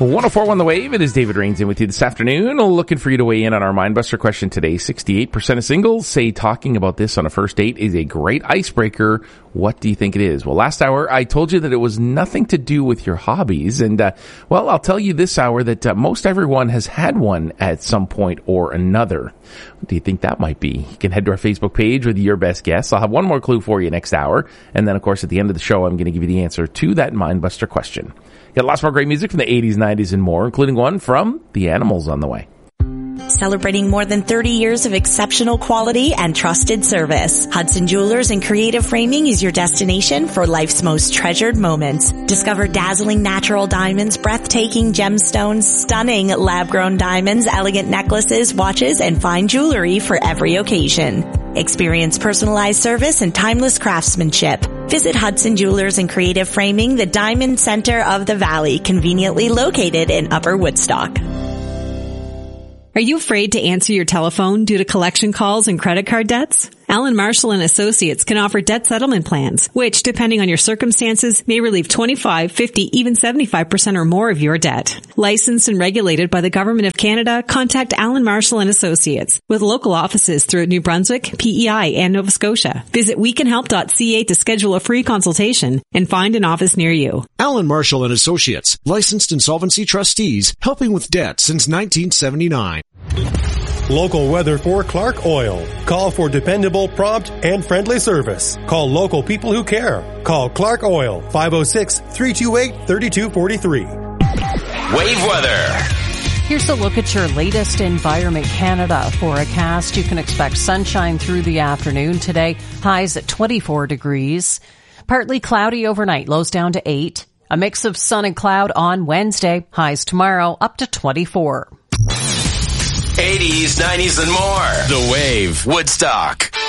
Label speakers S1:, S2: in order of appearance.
S1: 104.1 The Wave. It is David Rains in with you this afternoon. Looking for you to weigh in on our Mindbuster question today. 68% of singles say talking about this on a first date is a great icebreaker. What do you think it is? Well, last hour I told you that it was nothing to do with your hobbies. And, well, I'll tell you this hour that most everyone has had one at some point or another. What do you think that might be? You can head to our Facebook page with your best guess. I'll have one more clue for you next hour. And then, of course, at the end of the show, I'm going to give you the answer to that Mindbuster question. Got lots more great music from the 80s, 90s, and more, including one from The Animals on the way.
S2: Celebrating more than 30 years of exceptional quality and trusted service. Hudson Jewelers and Creative Framing is your destination for life's most treasured moments. Discover dazzling natural diamonds, breathtaking gemstones, stunning lab-grown diamonds, elegant necklaces, watches, and fine jewelry for every occasion. Experience personalized service and timeless craftsmanship. Visit Hudson Jewelers and Creative Framing, the Diamond Center of the Valley, conveniently located in Upper Woodstock.
S3: Are you afraid to answer your telephone due to collection calls and credit card debts? Allen Marshall & Associates can offer debt settlement plans, which, depending on your circumstances, may relieve 25, 50, even 75% or more of your debt. Licensed and regulated by the Government of Canada, contact Allen Marshall & Associates with local offices throughout New Brunswick, PEI, and Nova Scotia. Visit wecanhelp.ca to schedule a free consultation and find an office near you.
S4: Allen Marshall & Associates, licensed insolvency trustees, helping with debt since 1979.
S5: Local weather for Clark Oil. Call for dependable, prompt, and friendly service. Call local people who care. Call Clark Oil, 506-328-3243.
S6: Wave weather.
S7: Here's a look at your latest Environment Canada forecast. You can expect sunshine through the afternoon today. Highs at 24 degrees. Partly cloudy overnight, lows down to 8. A mix of sun and cloud on Wednesday. Highs tomorrow up to 24.
S6: 80s, 90s, and more. The Wave, Woodstock.